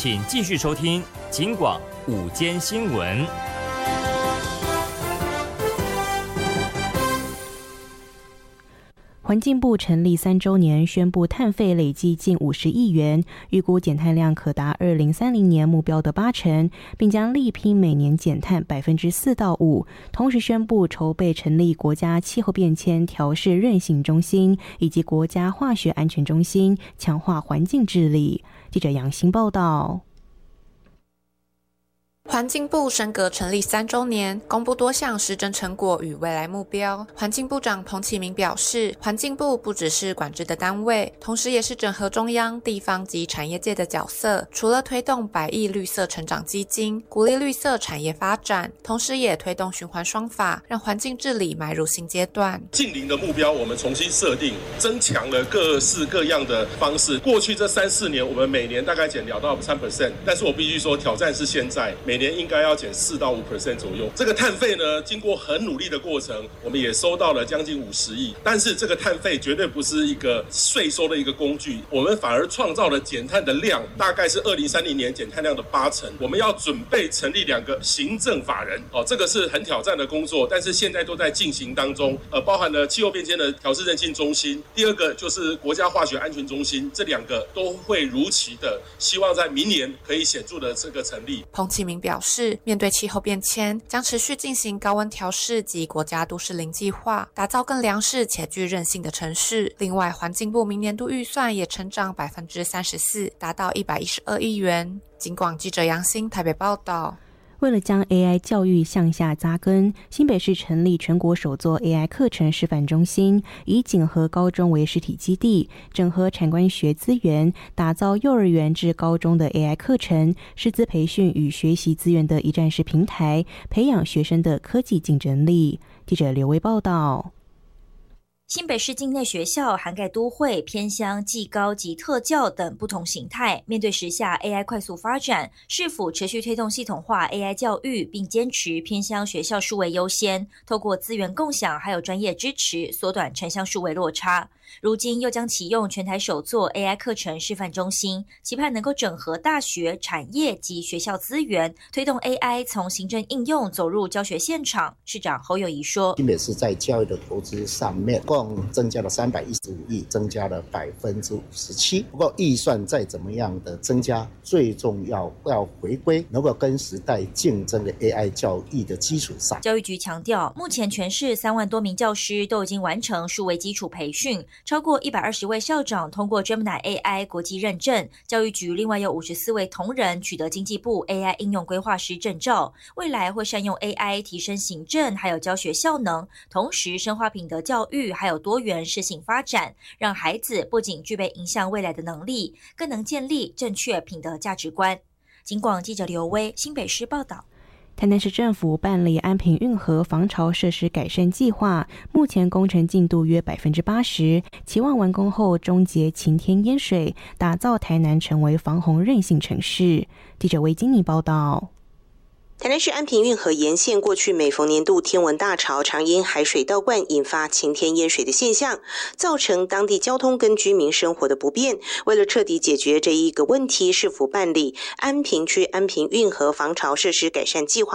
请继续收听警广午间新闻。 环境部成立3周年，宣布碳费累计近50亿元，预估减碳量可达2030年目标的80%，并将力拼每年减碳4%到5%。同时宣布筹备成立国家气候变迁调适韧性中心以及国家化学安全中心，强化环境治理。记者杨欣报道。 环境部升格成立3周年，公布多项施政成果与未来目标。环境部长彭启明表示，环境部不只是管制的单位，同时也是整合中央、地方及产业界的角色。除了推动100亿绿色成长基金，鼓励绿色产业发展，同时也推动循环双法，让环境治理迈入新阶段。 净零的目标我们重新设定，增强了各式各样的方式。过去这3-4年，我们每年大概减2到3%，但是我必须说，挑战是现在每年应该要减4到5% 左右。这个碳费呢，经过很努力的过程，我们也收到了将近50亿。但是这个碳费绝对不是一个税收的一个工具，我们反而创造了减碳的量，大概是2030年减碳量的80%。我们要准备成立2个行政法人，这个是很挑战的工作，但是现在都在进行当中。包含了气候变迁的调适韧性中心，第2个就是国家化学安全中心，这2个都会如期的，希望在明年可以显著的这个成立。 彭启明表示，面对气候变迁，将持续进行高温调适及国家都市零计划，打造更良适且具韧性的城市。另外，环境部明年度预算也成长34%，达到112亿元。警广记者杨欣台北报道。 为了将 AI 教育向下扎根，新北市成立全国首座 AI 课程示范中心，以锦和高中为实体基地，整合产官学资源，打造幼儿园至高中的 AI 课程、师资培训与学习资源的一站式平台，培养学生的科技竞争力。记者刘威报道。 新北市境内学校涵盖都会、偏乡、技高及特教等不同形态，面对时下 AI 快速发展，市府持续推动系统化 AI 教育，并坚持偏乡学校数位优先，透过资源共享还有专业支持，缩短城乡数位落差。如今又将启用全台首座 AI 课程示范中心，期盼能够整合大学、产业及学校资源，推动 AI 从行政应用走入教学现场。市长侯友宜说， 新北市在教育的投资上面共增加了315亿，增加了57%。不过预算再怎么样的增加，最重要回归能够跟时代竞争的 AI 教育的基础上。 教育局强调，目前全市3万多名教师都已经完成数位基础培训，超过120位校长通过 Gemini AI 国际认证，教育局另外有54位同仁取得经济部 AI 应用规划师证照，未来会善用 AI 提升行政还有教学效能，同时深化品德教育还有多元适性发展，让孩子不仅具备影响未来的能力，更能建立正确品德价值观。警广记者刘威新北市报道。 台南市政府办理安平运河防潮设施改善计划，目前工程进度约80%，期望完工后终结晴天淹水，打造台南成为防洪韧性城市。记者魏金妮报道。 台南市安平运河沿线过去每逢年度天文大潮，常因海水倒灌引发晴天淹水的现象，造成当地交通跟居民生活的不便。为了彻底解决这一个问题，市府办理安平区安平运河防潮设施改善计划